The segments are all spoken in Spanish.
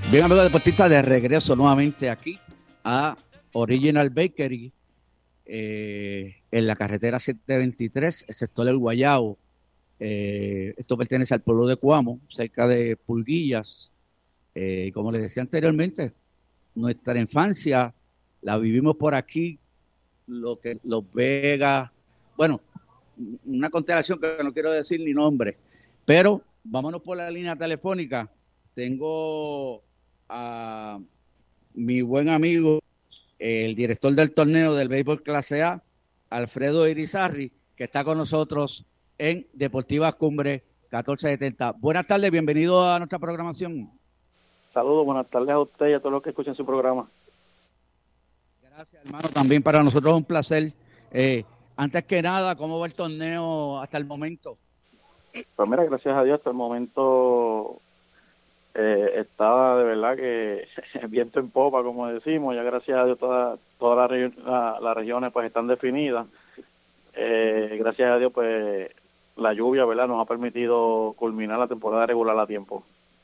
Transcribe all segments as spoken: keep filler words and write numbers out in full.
Bien, amigos deportistas, de regreso nuevamente aquí a Original Bakery, eh, en la carretera setecientos veintitrés, el sector del Guayabo. Eh, esto pertenece al pueblo de Cuamo, cerca de Pulguillas. Eh, como les decía anteriormente, nuestra infancia la vivimos por aquí, lo que Los Vegas, bueno, una constelación que no quiero decir ni nombre, pero vámonos por la línea telefónica. Tengo a mi buen amigo, el director del torneo del béisbol clase A, Alfredo Irizarry, que está con nosotros en Deportivas Cumbre catorce setenta. Buenas tardes, bienvenido a nuestra programación. Saludos, buenas tardes a usted y a todos los que escuchan su programa. Gracias, hermano, también para nosotros es un placer. Eh, antes que nada, ¿cómo va el torneo hasta el momento? Pues mira, gracias a Dios hasta el momento eh, estaba de verdad que viento en popa, como decimos. Ya gracias a Dios todas toda la, la, las regiones pues están definidas. Eh, gracias a Dios pues la lluvia, ¿verdad?, nos ha permitido culminar la temporada regular a tiempo.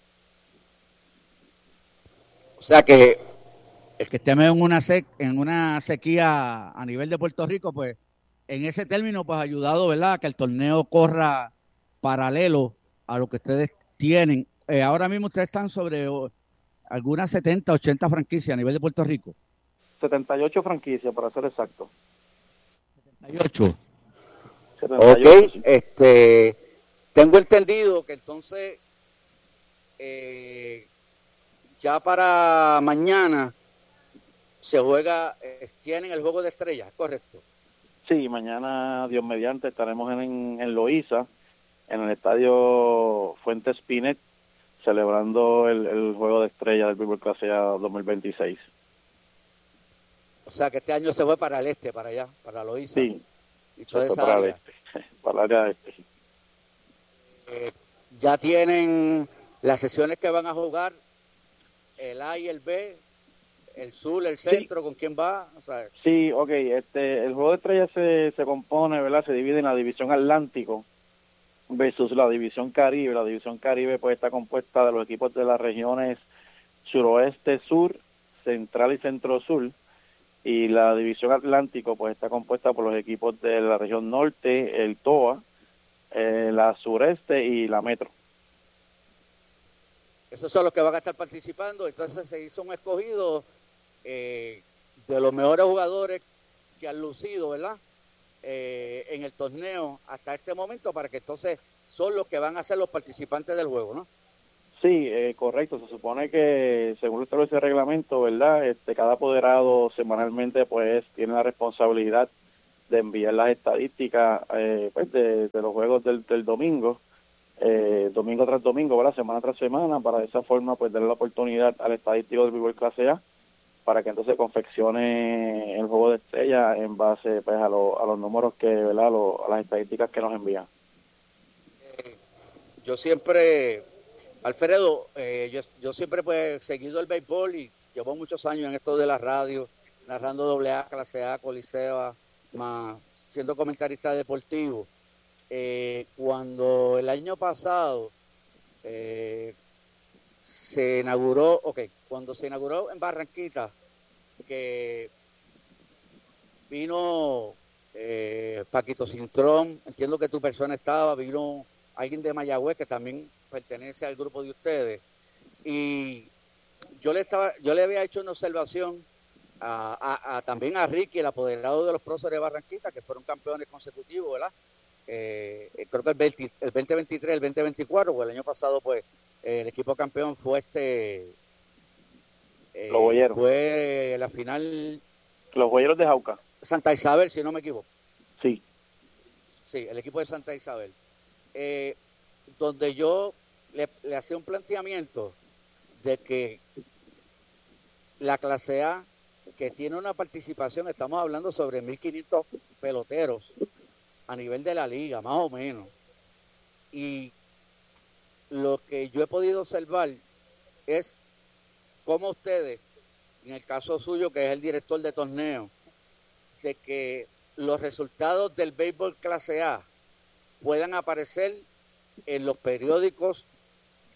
O sea que el que estemos en una sec, en una sequía a nivel de Puerto Rico, pues en ese término pues ha ayudado, ¿verdad?, que el torneo corra paralelo a lo que ustedes tienen. Eh, ahora mismo ustedes están sobre oh, algunas setenta, ochenta franquicias a nivel de Puerto Rico. setenta y ocho franquicias, para ser exacto. setenta y ocho. setenta y ocho, Ok, sí. este, tengo entendido que entonces eh, ya para mañana se juega, eh, tienen el juego de estrellas, ¿correcto? Sí, mañana, Dios mediante, estaremos en, en Loíza, en el estadio Fuentes Pinet, celebrando el, el juego de estrella del béisbol clase A dos mil veintiséis. O sea que este año se fue para el este, para allá, para Loíza. Sí, Y toda se fue esa para el área. este, para el área este. Eh, ya tienen las sesiones que van a jugar, el A y el B, el sur, el centro, sí. ¿Con quién va? O sea, sí, ok, este, el juego de estrella se, se compone, ¿verdad? Se divide en la división Atlántico versus la división Caribe. La división Caribe pues está compuesta de los equipos de las regiones suroeste, sur, central y centro-sur. Y la división Atlántico pues está compuesta por los equipos de la región norte, el T O A, eh, la sureste y la metro. Esos son los que van a estar participando. Entonces se hizo un escogido eh, de los mejores jugadores que han lucido, ¿verdad?, eh, en el torneo hasta este momento, para que entonces son los que van a ser los participantes del juego, ¿no? Sí, eh, correcto. Se supone que, según lo establece el reglamento, ¿verdad?, este, cada apoderado semanalmente pues tiene la responsabilidad de enviar las estadísticas eh, pues, de, de los juegos del, del domingo, eh, domingo tras domingo, ¿verdad?, semana tras semana, para de esa forma pues darle la oportunidad al estadístico del béisbol clase A para que entonces confeccione el juego de estrella en base pues a, lo, a los números que, ¿verdad?, lo, a las estadísticas que nos envían. Eh, yo siempre... Alfredo, eh, yo, yo siempre pues he seguido el béisbol y llevo muchos años en esto de la radio, narrando doble A, clase A, Coliseo, más siendo comentarista deportivo. Eh, cuando el año pasado eh, se inauguró, ok, cuando se inauguró en Barranquita, que vino eh, Paquito Cintrón, entiendo que tu persona estaba, vino alguien de Mayagüez que también pertenece al grupo de ustedes, y yo le estaba, yo le había hecho una observación a, a, a también a Ricky, el apoderado de los próceres de Barranquita, que fueron campeones consecutivos, ¿verdad? Eh, creo que el, veinte, el veinte veintitrés, el veinte veinticuatro, o el año pasado, pues, eh, el equipo campeón fue este, eh, los Boyeros. Fue la final. Los Boyeros de Jauca. Santa Isabel, si no me equivoco. Sí. Sí, el equipo de Santa Isabel. Eh, donde yo le, le hacía un planteamiento de que la clase A, que tiene una participación, estamos hablando sobre mil quinientos peloteros a nivel de la liga, más o menos. Y lo que yo he podido observar es cómo ustedes, en el caso suyo, que es el director de torneo, de que los resultados del béisbol clase A puedan aparecer en los periódicos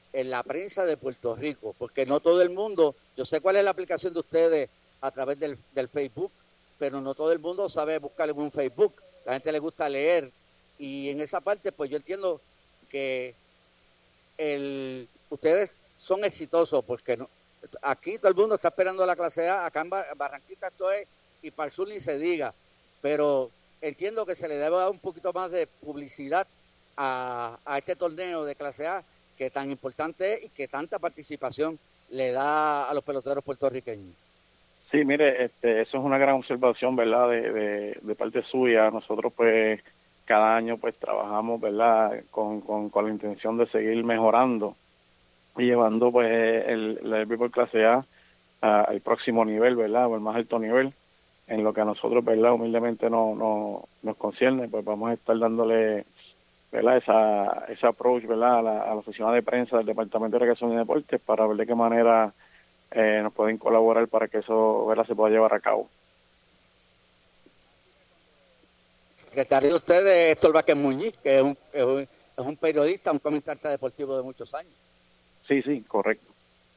en la prensa de Puerto Rico, porque no todo el mundo, yo sé cuál es la aplicación de ustedes a través del, del Facebook, pero no todo el mundo sabe buscar en un Facebook. La gente le gusta leer y en esa parte pues yo entiendo que el, ustedes son exitosos porque no, aquí todo el mundo está esperando la clase A, acá en Barranquita esto es, y para el sur ni se diga, pero entiendo que se le debe dar un poquito más de publicidad a, a este torneo de clase A que tan importante es y que tanta participación le da a los peloteros puertorriqueños. Sí, mire, este, eso es una gran observación, ¿verdad? De, de, de parte suya. Nosotros, pues, cada año, pues, trabajamos, ¿verdad? Con, con, con la intención de seguir mejorando y llevando, pues, el, el béisbol clase A al próximo nivel, ¿verdad? O el más alto nivel. En lo que a nosotros, ¿verdad? Humildemente no, no, nos concierne, pues vamos a estar dándole, ¿verdad? Esa, esa approach, ¿verdad? A la, a la oficina de prensa del Departamento de Recreación y Deportes para ver de qué manera eh, nos pueden colaborar para que eso, ¿verdad? Se pueda llevar a cabo. Secretario de ustedes, Héctor Vázquez Muñiz, que es un, es, un, es un periodista, un comentarista deportivo de muchos años. Sí, sí, correcto.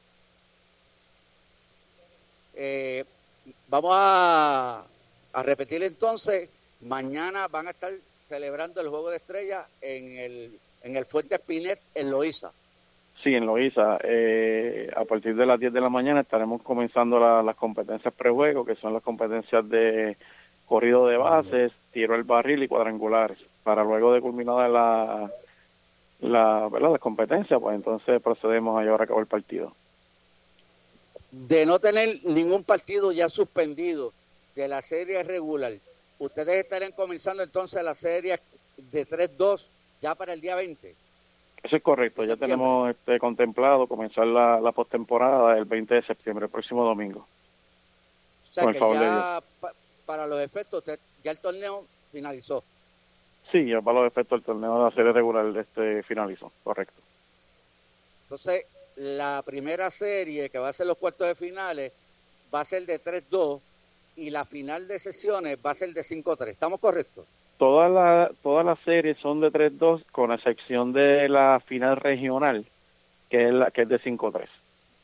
Eh, vamos a, a repetir entonces, mañana van a estar celebrando el Juego de Estrellas en el, en el Fuerte Espinet, en Loíza. Sí, en Loíza. Eh, a partir de las diez de la mañana estaremos comenzando la, las competencias prejuego, que son las competencias de corrido de bases, tiro al barril y cuadrangulares, para luego de culminada la, la, ¿verdad? las competencias, pues entonces procedemos a llevar a cabo el partido. De no tener ningún partido ya suspendido de la serie regular, ustedes estarían comenzando entonces la serie de tres dos ya para el día veinte. Eso es correcto, ya tenemos este, contemplado comenzar la, la postemporada el veinte de septiembre, el próximo domingo. O sea, con que el favor ya pa, para los efectos, usted, ya el torneo finalizó. Sí, ya para los efectos el torneo de la serie regular este, finalizó, correcto. Entonces, la primera serie, que va a ser los cuartos de finales, va a ser de tres dos y la final de sesiones va a ser de cinco tres. ¿Estamos correctos? Todas las todas las series son de tres dos, con excepción de la final regional, que es la que es de cinco tres.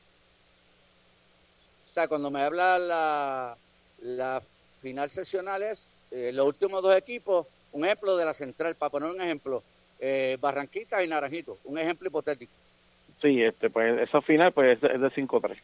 O sea, cuando me habla la, la final sesional es eh, los últimos dos equipos, un ejemplo de la central, para poner un ejemplo, eh, Barranquita y Naranjito, un ejemplo hipotético. Sí, este, pues esa final pues es de cinco tres.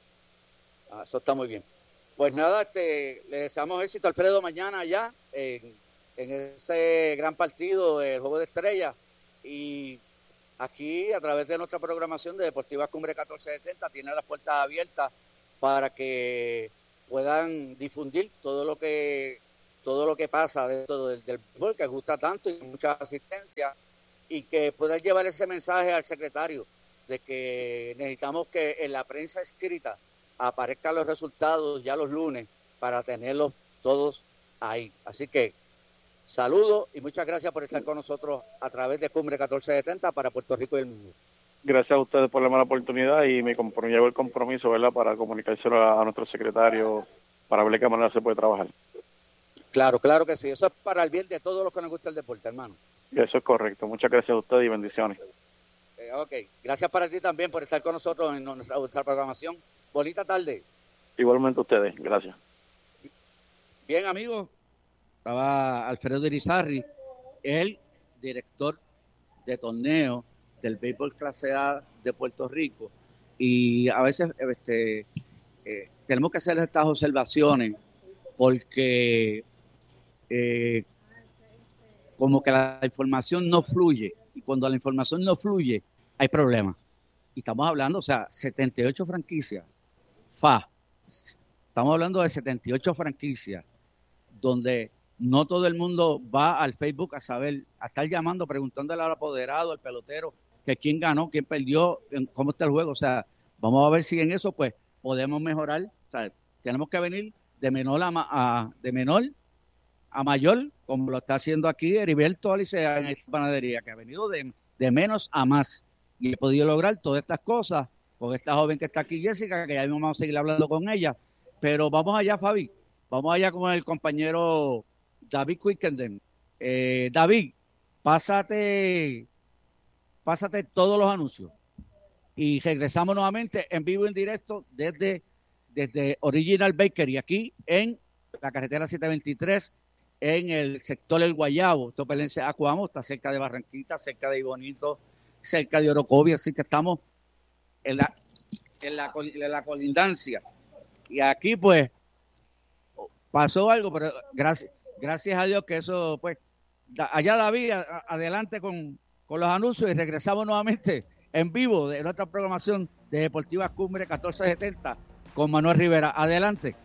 Ah, eso está muy bien. Pues nada, este, le deseamos éxito a Alfredo mañana allá en, en ese gran partido del Juego de Estrellas. Y aquí, a través de nuestra programación de Deportiva Cumbre catorce setenta, tiene las puertas abiertas para que puedan difundir todo lo que todo lo que pasa dentro del, del fútbol, que gusta tanto y mucha asistencia, y que puedan llevar ese mensaje al secretario de que necesitamos que en la prensa escrita aparezcan los resultados ya los lunes para tenerlos todos ahí. Así que saludos y muchas gracias por estar con nosotros a través de Cumbre catorce setenta para Puerto Rico y el mundo. Gracias a ustedes por la mala oportunidad y me llevo el compromiso, ¿verdad?, para comunicárselo a, a nuestro secretario para ver de qué manera se puede trabajar. Claro, claro que sí. Eso es para el bien de todos los que nos gusta el deporte, hermano. Eso es correcto. Muchas gracias a ustedes y bendiciones. Eh, ok. Gracias para ti también por estar con nosotros en nuestra, nuestra programación. Bonita tarde. Igualmente ustedes. Gracias. Bien, amigos. Estaba Alfredo Irizarry, el director de torneo del béisbol clase A de Puerto Rico. Y a veces este, eh, tenemos que hacer estas observaciones porque eh, como que la información no fluye, y cuando la información no fluye hay problemas. Y estamos hablando, o sea, setenta y ocho franquicias, F A, estamos hablando de setenta y ocho franquicias, donde no todo el mundo va al Facebook a saber, a estar llamando, preguntándole al apoderado, al pelotero, que quién ganó, quién perdió, cómo está el juego. O sea, vamos a ver si en eso pues podemos mejorar. O sea, tenemos que venir de menor a, a de menor a mayor, como lo está haciendo aquí Heriberto Alicea en esta panadería, que ha venido de, de menos a más. Y he podido lograr todas estas cosas con esta joven que está aquí, Jessica, que ya mismo vamos a seguir hablando con ella. Pero vamos allá, Fabi. Vamos allá con el compañero David Quickenden. Eh, David, pásate, pásate todos los anuncios. y regresamos nuevamente en vivo y en directo desde, desde Original Bakery, aquí en la carretera siete veintitrés, en el sector El Guayabo. Esto pertenece a Cuamo, está cerca de Barranquita, cerca de Ibonito, cerca de Orocovis, así que estamos en la, en la, en la colindancia. Y aquí, pues, pasó algo, pero gracias, gracias a Dios que eso, pues, da, allá David, a, adelante con, con los anuncios y regresamos nuevamente en vivo de nuestra programación de Deportivas Cumbre catorce setenta con Manuel Rivera. Adelante.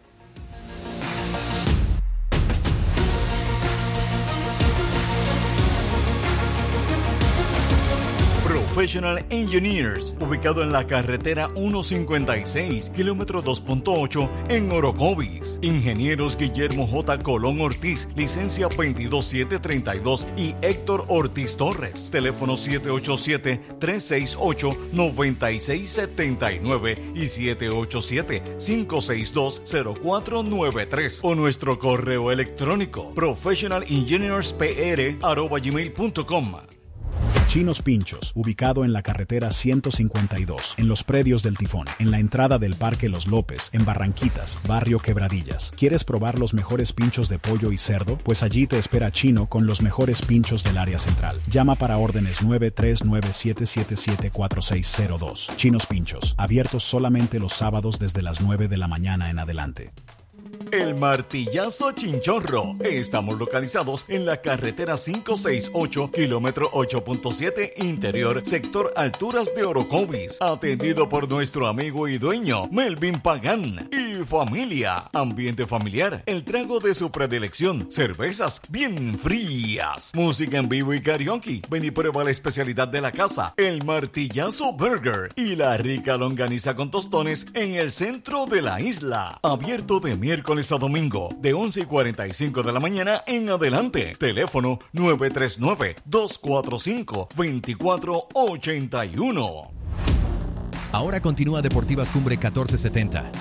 Professional Engineers, ubicado en la carretera ciento cincuenta y seis, kilómetro dos punto ocho, en Orocovis. Ingenieros Guillermo J. Colón Ortiz, licencia veintidós siete treinta y dos, y Héctor Ortiz Torres, teléfono siete ocho siete, tres seis ocho, nueve seis siete nueve y siete ocho siete, cinco seis dos, cero cuatro nueve tres, o nuestro correo electrónico professionalengineerspr arroba gmail punto com. Chinos Pinchos, ubicado en la carretera ciento cincuenta y dos, en los predios del Tifón, en la entrada del Parque Los López, en Barranquitas, barrio Quebradillas. ¿Quieres probar los mejores pinchos de pollo y cerdo? Pues allí te espera Chino con los mejores pinchos del área central. Llama para órdenes nueve tres nueve siete siete siete cuatro seis cero dos. Chinos Pinchos, abiertos solamente los sábados desde las nueve de la mañana en adelante. El Martillazo Chinchorro. Estamos localizados en la carretera quinientos sesenta y ocho, kilómetro ocho punto siete, interior, sector Alturas de Orocovis. Atendido por nuestro amigo y dueño, Melvin Pagán. Y familia. Ambiente familiar. El trago de su predilección. Cervezas bien frías. Música en vivo y karaoke. Ven y prueba la especialidad de la casa, el Martillazo Burger. Y la rica longaniza con tostones en el centro de la isla. Abierto de miércoles a domingo, de once y cuarenta y cinco de la mañana en adelante. Teléfono nueve tres nueve, dos cuatro cinco, dos cuatro ocho uno. Ahora continúa Deportivas Cumbre catorce setenta.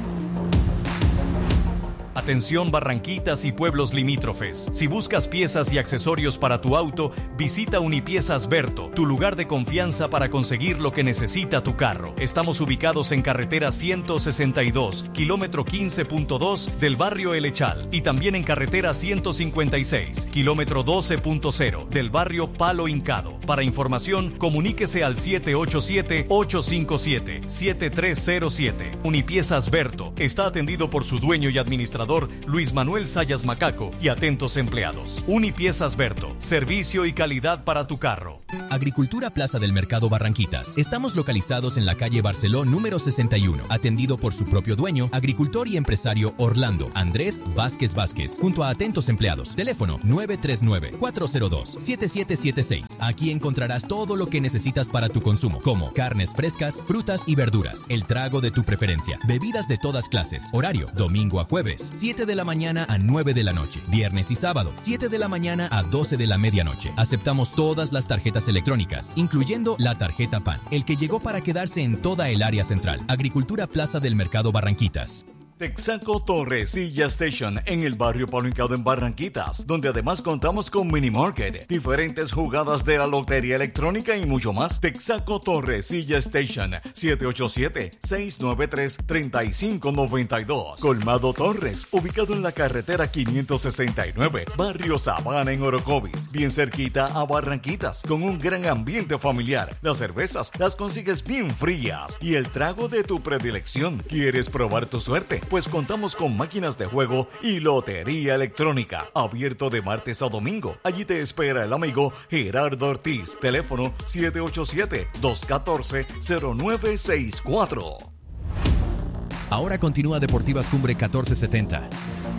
Atención Barranquitas y pueblos limítrofes. Si buscas piezas y accesorios para tu auto, visita Unipiezas Berto, tu lugar de confianza para conseguir lo que necesita tu carro. Estamos ubicados en carretera ciento sesenta y dos, kilómetro quince punto dos del barrio El Echal, y también en carretera ciento cincuenta y seis, kilómetro doce punto cero del barrio Palo Hincado. Para información, comuníquese al siete ocho siete, ocho cinco siete, siete tres cero siete. Unipiezas Berto está atendido por su dueño y administrador Luis Manuel Sayas Macaco y atentos empleados. Unipiezas Berto, servicio y calidad para tu carro. Agricultura Plaza del Mercado Barranquitas. Estamos localizados en la calle Barceló número sesenta y uno, atendido por su propio dueño, agricultor y empresario Orlando Andrés Vázquez Vázquez, junto a atentos empleados. Teléfono nueve tres nueve, cuatro cero dos, siete siete siete seis. Aquí encontrarás todo lo que necesitas para tu consumo, como carnes frescas, frutas y verduras, el trago de tu preferencia, bebidas de todas clases. Horario, domingo a jueves, siete de la mañana a nueve de la noche. Viernes y sábado, siete de la mañana a doce de la medianoche. Aceptamos todas las tarjetas electrónicas, incluyendo la tarjeta P A N, el que llegó para quedarse en toda el área central. Agricultura Plaza del Mercado Barranquitas. Texaco Torrecilla Station en el barrio Palo Hincado en Barranquitas, donde además contamos con mini market, diferentes jugadas de la lotería electrónica y mucho más. Texaco Torrecilla Station, siete ocho siete, seis nueve tres, tres cinco nueve dos. Colmado Torres, ubicado en la carretera quinientos sesenta y nueve, barrio Sabana en Orocovis, bien cerquita a Barranquitas, con un gran ambiente familiar. Las cervezas las consigues bien frías y el trago de tu predilección. ¿Quieres probar tu suerte? Pues contamos con máquinas de juego y lotería electrónica, abierto de martes a domingo. Allí te espera el amigo Gerardo Ortiz. Teléfono siete ocho siete, dos uno cuatro, cero nueve seis cuatro. Ahora continúa Deportivas Cumbre catorce setenta.